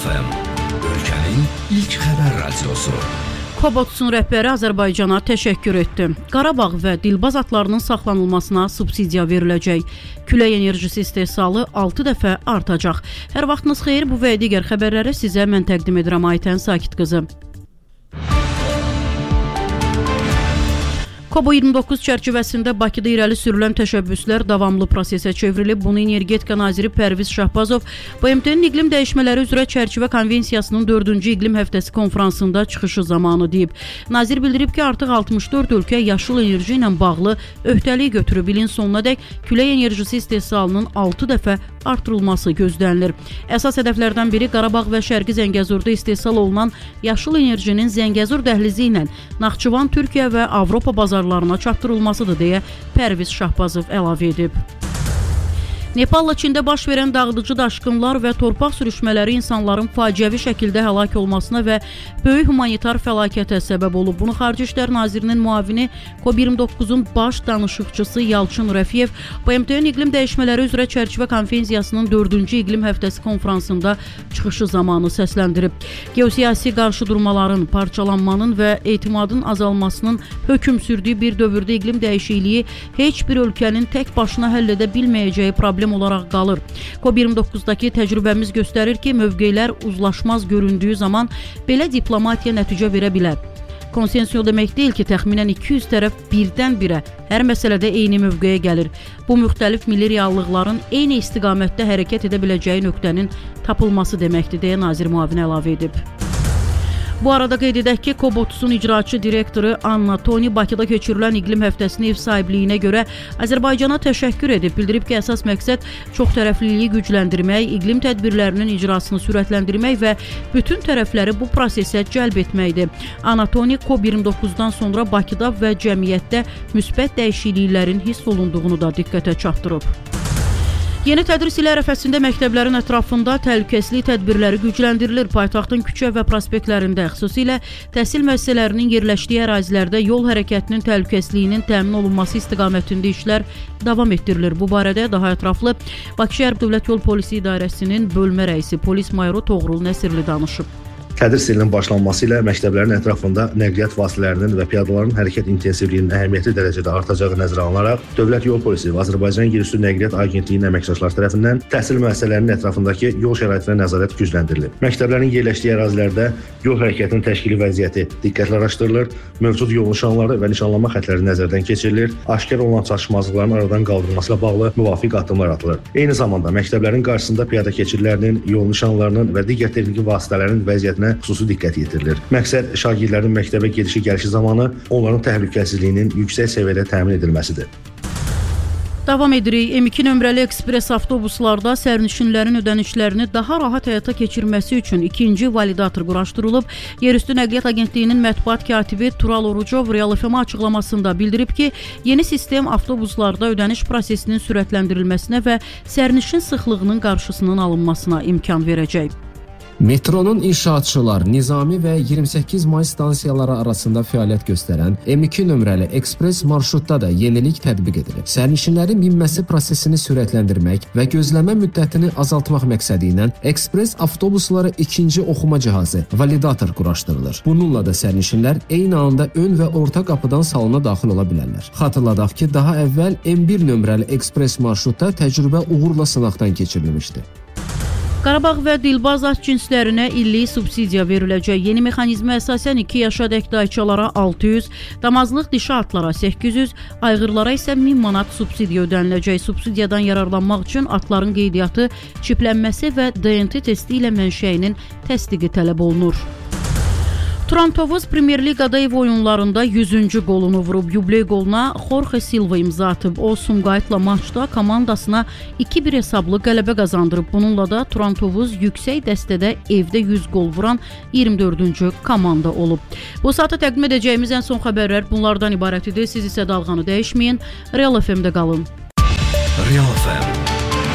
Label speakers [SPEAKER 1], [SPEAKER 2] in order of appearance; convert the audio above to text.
[SPEAKER 1] Real FM, ölkənin ilk xəbər radiosu.
[SPEAKER 2] Kobotsun rəhbəri Azərbaycana təşəkkür etdi. Qarabağ və Dilbaz atlarının saxlanılmasına subsidiya veriləcək. Külək enerjisi istehsalı 6 dəfə artacaq. Hər vaxtınız xeyir, bu və digər xəbərləri sizə mən təqdim edirəm Aytən Sakit qızı. Kobo 29 çərçivəsində Bakıda irəli sürülən təşəbbüslər davamlı prosesə çevrilib. Bunu Energetika naziri Pərviz Şahbazov BMT-nin iqlim dəyişmələri üzrə çərçivə konvensiyasının 4-cü iqlim həftəsi konfransında çıxışı zamanı deyib. Nazir bildirib ki, artıq 64 ölkə yaşıl enerji ilə bağlı öhdəlik götürüb. İlin sonunadək külək enerjisi istehsalının 6 dəfə artırılması gözlənilir. Əsas hədəflərdən biri Qarabağ və Şərqi Zəngəzurda istehsal olunan yaşıl enerjinin Zəngəzur dəhlizi ilə Naxçıvan, Türkiyə və Avropa bazarlarına çatdırılmasıdır deyə Pərviz Şahbazov əlavə edib. Nepalla Çində baş verən dağıdıcı daşqınlar və torpaq sürüşmələri insanların faciəvi şəkildə həlak olmasına və böyük humanitar fəlakətə səbəb olub. Bunu Xarici İşlər Nazirinin müavini COP29-un baş danışıqçısı Yalçın Rəfiyev BMT-nin iqlim dəyişmələri üzrə çərçivə konvensiyasının 4-cü iqlim həftəsi konfransında çıxışı zamanı səsləndirib. Geosiyasi qarşıdurmaların, parçalanmanın və etimadın azalmasının hökm sürdüyü bir dövrdə iqlim dəyişikliyi heç bir ölkənin tək başına həll edə bilməyəcəyi problem olaraq qalır. COP29-dakı təcrübəmiz göstərir ki, mövqelər uzlaşmaz göründüyü zaman belə diplomatiya nəticə verə bilər. Konsensiya demək deyil ki, təxminən 200 tərəf birdən-birə hər məsələdə eyni mövqeyə gəlir. Bu, müxtəlif milli reallıqların eyni istiqamətdə hərəkət edə biləcəyi nöqtənin tapılması deməkdir, deyə nazir müavini əlavə edib. Bu arada qeyd edək ki, Kobotsun icraçı direktoru Anna Toni Bakıda keçirilən iqlim həftəsinin ev sahibliyinə görə Azərbaycana təşəkkür edib. Bildirib ki, əsas məqsəd çoxtərəfliliyi gücləndirmək, iqlim tədbirlərinin icrasını sürətləndirmək və bütün tərəfləri bu prosesə cəlb etməkdir. Anna Toni COP29-dan sonra Bakıda və cəmiyyətdə müsbət dəyişikliklərin hiss olunduğunu da diqqətə çatdırıb. Yeni tədris ili ərəfəsində məktəblərin ətrafında təhlükəsizlik tədbirləri gücləndirilir. Paytaxtın küçə və prospektlərində, xüsusilə təhsil müəssisələrinin yerləşdiyi ərazilərdə yol hərəkətinin təhlükəsizliyinin təmin olunması istiqamətində işlər davam etdirilir. Bu barədə daha ətraflı Bakı Şəhər Dövlət Yol Polisi İdarəsinin bölmə rəisi polis mayoru Toğrul Nəsirli danışıb.
[SPEAKER 3] Tədris ilinin başlanması ilə məktəblərin ətrafında nəqliyyat vasitələrinin və piyadaların hərəkət intensivliyinin əhəmiyyətli dərəcədə artacağı nəzərə alınaraq, Dövlət Yol Polisi və Azərbaycan Yerüstü Nəqliyyat Agentliyinin əməkdaşları tərəfindən təhsil müəssisələrinin ətrafındakı yol şəraitinə nəzarət gücləndirilib. Məktəblərin yerləşdiyi ərazilərdə yol hərəkətinin təşkili vəziyyəti diqqətlə araşdırılır, mövcud yol nişanları və nişanlanma xəttləri nəzərdən keçirilir, aşkar olunan çatışmazlıqların aradan qaldırılması ilə bağlı müvafiq addımlar atılır. Eyni zamanda məktəblərin qarşısında piyada keçidlərinin, yol nişanlarının və digər texniki vasitələrin vəziyyətinə xüsusi diqqət yetirilir. Məqsəd şagirdlərin məktəbə gedişi-gəlişi zamanı onların təhlükəsizliyinin yüksək səviyyədə təmin edilməsidir.
[SPEAKER 2] Davam edirik. M2 nömrəli ekspres avtobuslarda sərnişinlərin ödənişlərini daha rahat həyata keçirməsi üçün ikinci validator quraşdırılıb. Yerüstü Nəqliyyat Agentliyinin mətbuat katibi Tural Orucov Real FM açıqlamasında bildirib ki, yeni sistem avtobuslarda ödəniş prosesinin sürətləndirilməsinə və sərnişin sıxlığının qarşısının alınmasına imkan verəcək.
[SPEAKER 4] Metronun inşaatçılar, Nizami və 28 may stansiyaları arasında fəaliyyət göstərən M2 nömrəli ekspres marşrutda da yenilik tətbiq edilir. Sərnişinlərin minməsi prosesini sürətləndirmək və gözləmə müddətini azaltmaq məqsədi ilə ekspres avtobuslara ikinci oxuma cihazı, validator quraşdırılır. Bununla da sərnişinlər eyni anda ön və orta qapıdan salona daxil ola bilərlər. Xatırladaq ki, daha əvvəl M1 nömrəli ekspres marşrutda təcrübə uğurla sınaqdan keçirilmişdi.
[SPEAKER 2] Qarabağ və Dilbaz at cinslərinə illik subsidiya veriləcək. Yeni mexanizmə əsasən 2 yaşadək dayçalara 600, damazlıq dişi atlara 800, ayğırlara isə 1000 manat subsidiya ödəniləcək. Subsidiyadan yararlanmaq üçün atların qeydiyyatı, çiplənməsi və DNT testi ilə mənşəyinin təsdiqi tələb olunur. Turan Tovuz Premyer Liqada ev oyunlarında 100-cü qolunu vurub. Yubiley qoluna Jorge Silva imza atıb. O, Sumqayıtla maçda komandasına 2-1 hesablı qələbə qazandırıb. Bununla da Turan Tovuz yüksək dəstədə evdə 100 qol vuran 24-cü komanda olub. Bu saata təqdim edəcəyimiz ən son xəbərlər bunlardan ibarət idi. Siz isə dalğanı dəyişməyin. Real FM-də qalın.
[SPEAKER 1] Real FM